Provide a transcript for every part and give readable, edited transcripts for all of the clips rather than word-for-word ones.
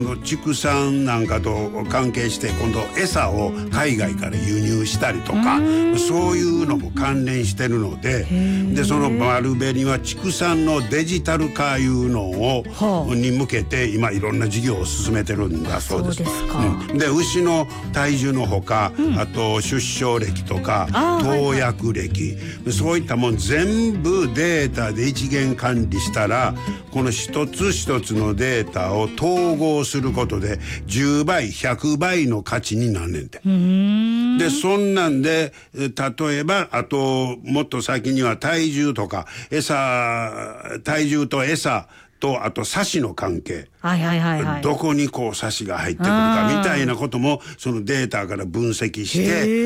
畜産なんかと関係して今度餌を海外から輸入したりとか、そういうのも関連してるので、でその丸紅は畜産のデジタル化いうのを、に向けて今いろんな事業を進めてるんだそうです。で牛の体重のほか、あと出生歴とか投薬歴、そういったもん全部データで一元管理したら、この一つ一つのデータを統合することで10倍100倍の価値になんねんて。でそんなんで例えばあともっと先には体重とか体重と餌とあとサシの関係、どこにこうサシが入ってくるかみたいなこともそのデータから分析して、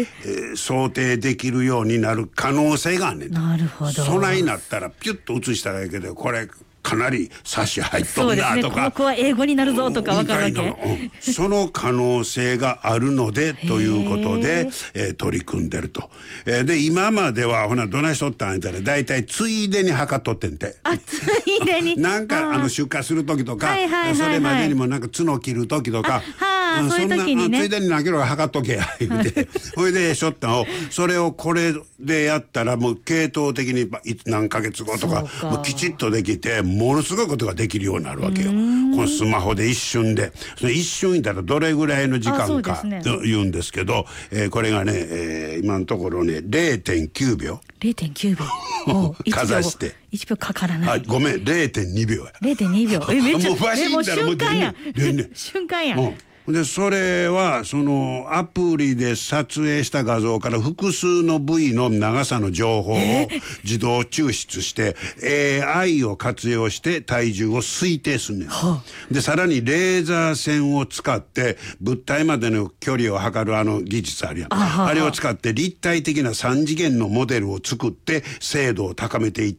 想定できるようになる可能性があんねん。なるほど。そないなったらピュッと写したらいいけど、これかなり差し入っとんなとか、この子は英語になるぞとか分かるわけ、 その可能性があるのでということで、取り組んでると。で今まではほなどないしとったんやったらだいたいついでに測っとってんて。 ついでになんか出荷する時とか、それまでにもなんか角切る時とか、 そういう時にね、 ついでに何キロか測っとけや言うてそれでしょったのを、それをこれでやったらもう系統的に何ヶ月後とかもうきちっとできて、ものすごいことができるようになるわけよ。このスマホで一瞬で、その一瞬いたらどれぐらいの時間かと言うんですけど、これがね、今のところね 0.9 秒かざして 1秒かからない。 ごめん、0.2 秒や。 0.2秒。めっちゃもう瞬間や。瞬間や。 でそれはそのアプリで撮影した画像から複数の部位の長さの情報を自動抽出して、AI を活用して体重を推定すんねん。でさらにレーザー線を使って物体までの距離を測る技術あるやん。あれを使って立体的な3次元のモデルを作って精度を高めていって、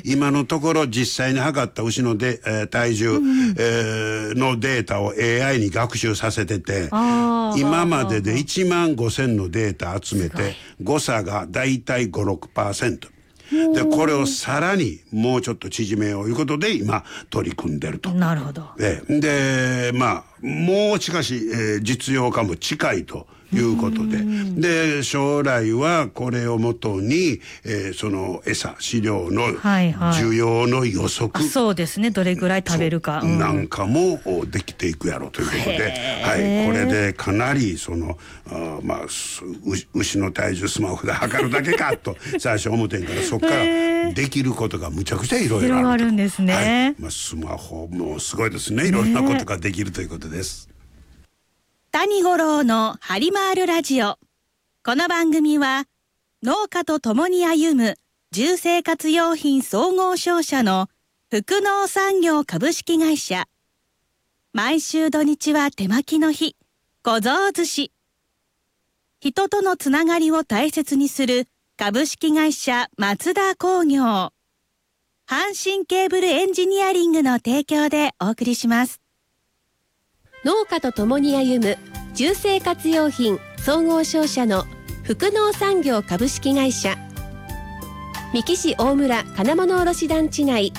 今のところ実際に測った牛の体重、のデータを AI に学習させてて、今までで1万5000のデータ集めて誤差がだいたい 5,6%。でこれをさらにもうちょっと縮めようということで今取り組んでると。 なるほど。 でもうしかし、実用化も近いということで、将来はこれをもとに、その飼料の需要の予測、 そうですね、どれぐらい食べるか、 なんかもできていくやろうということで、これでかなりその牛の体重スマホで測るだけかと最初思ってんから、そこからできることがむちゃくちゃいろいろあると。 広がるんですね。 スマホもすごいですね。いろんなことができるということです。 谷五郎のハリマールラジオ。この番組は農家と共に歩む住生活用品総合商社の福農産業株式会社、毎週土日は手巻きの日小僧寿司、人とのつながりを大切にする株式会社松田工業、阪神ケーブルエンジニアリングの提供でお送りします。 農家と共に歩む住生活用品総合商社の福農産業株式会社、三木市大村金物卸団地内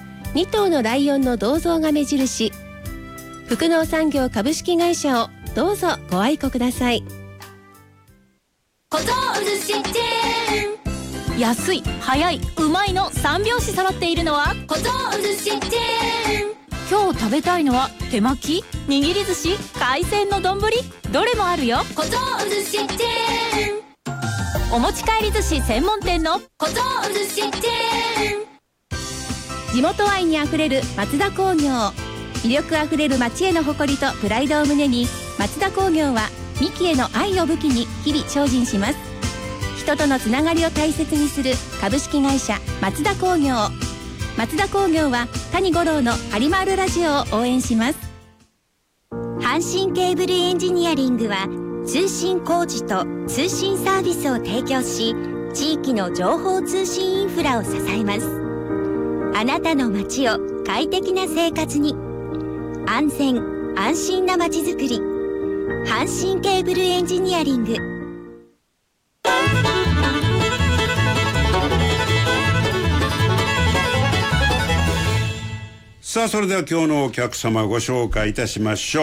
2頭のライオンの銅像が目印、福農産業株式会社をどうぞご愛顧ください。 小僧寿司チェーン、 安い、早い、うまいの3拍子揃っているのは小僧寿司チェーン。 今日食べたいのは手巻き、握り寿司、海鮮の丼、どれもあるよ。 小僧寿司チェーン、 お持ち帰り寿司専門店の小僧寿司チェーン。 地元愛にあふれる松田工業、魅力あふれる町への誇りとプライドを胸に、松田工業はミキへの愛を武器に日々精進します。人とのつながりを大切にする株式会社松田工業。松田工業は谷五郎のハリマールラジオを応援します。 阪神ケーブルエンジニアリングは通信工事と通信サービスを提供し、地域の情報通信インフラを支えます。あなたの街を快適な生活に、安全安心な街づくり、阪神ケーブルエンジニアリング。 さあそれでは今日のお客様ご紹介いたしましょう。